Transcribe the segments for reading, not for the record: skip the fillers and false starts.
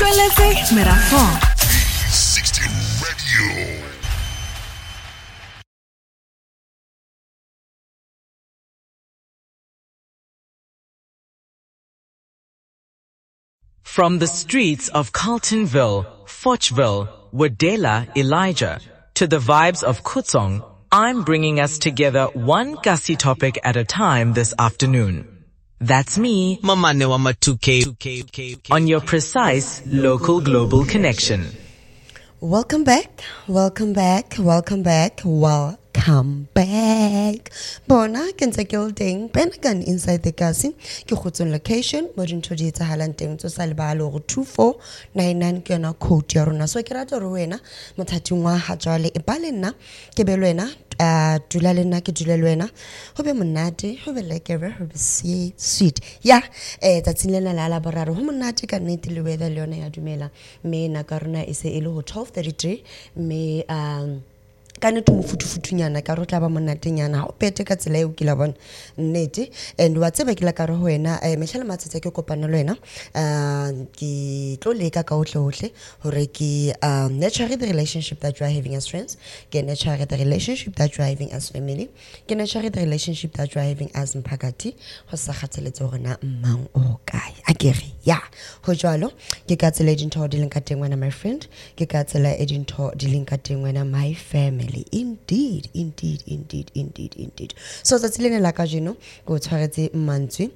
Utlweletse Merafong 60 Radio. From the streets of Carltonville, Fochville, Wadela, Elijah, to the vibes of Kutsong, I'm bringing us together one Kasi topic at a time this afternoon. That's me, Mamane wa ma2K. on your precise local global connection. Welcome back. Bona ke ntse ke teng Pentagon inside the Kasi ke khutson location mo dintho di etsahalang teng tso sa lebalo go 2499 ke yona code ya rona so ke rata re wena mothating wa ha jwale e ba le nna ke be le wena dula le nna ke dule le wena ho be monate ho be like ever ho be sweet ya tsatsing lena la la boraro ho monate ka nnete le weather le yona ya dumela me na ka rona e se e le ho 12:33 me kana to mofutufutunyana ka rotla ba monatenyana o pete ka tsela e o kila bona nnete and wa tseba ke la ka re ho wena mehlela matsetse ke kopana le wena ke tlo leka ka ohle hore ke nurture the relationship that you are having as friends ke nurture the relationship that you are having as family ke nurture the relationship that you are having as mpakati ho sa khathaletse hore na mmang o kae akere ya ho jwalo ke ka tsela dintho di leng ka teng wena my friend ke ka tsela dintho di leng ka teng wena my family indeed so that's lene la ka jeno go tshwaretse mantswe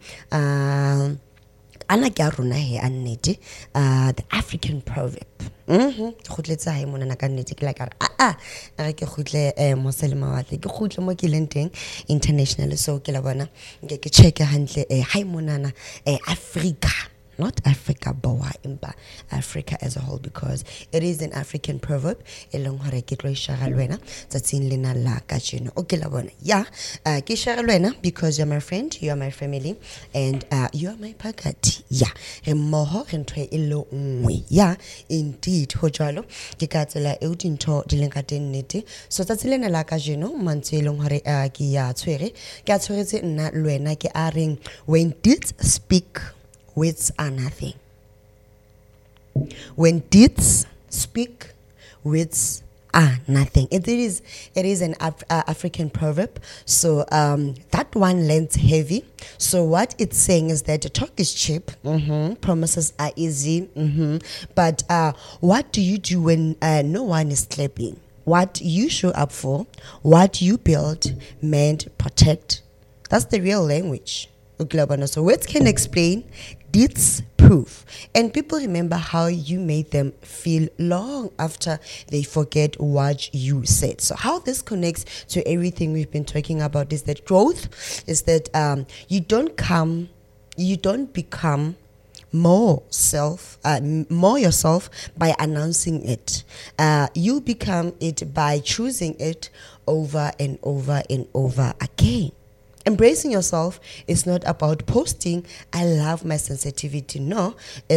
ana ke a rona he annete the African proverb khutletsa ha mona na ka nnete ke la ka re ke khutle mo selema wa tle ke khutle mo ke leng teng international so ke la bona ke check hantle ha mona na Africa not Africa boa impa Africa as a whole because it is an African proverb elong hore ke tlo ishara lwena tsatsing lena la ka jeno okay la bona ya ke ishara lwena because you're my friend you are my family and you are my pakati ya re moho re ntwe e lo nngwe ya indeed ho jwalo ke ka tsela e udintho di leng ka teng nnete so tsatsing lena la ka jeno mantse elong hore ke ya tshwere ke a tshweretse nna lwena ke a reng when deeds speak words are nothing. When deeds speak, words are nothing. It is an African proverb. So that one lands heavy. So what it's saying is that talk is cheap, promises are easy, but what do you do when no one is clapping? What you show up for, what you build, mend, protect. That's the real language. So words can explain, deeds prove, and people remember how you made them feel long after they forget what you said. So how this connects to everything we've been talking about is that growth is that you don't become more yourself by announcing it. You become it by choosing it over and over and over again. Embracing yourself is not about posting, I love my sensitivity. No,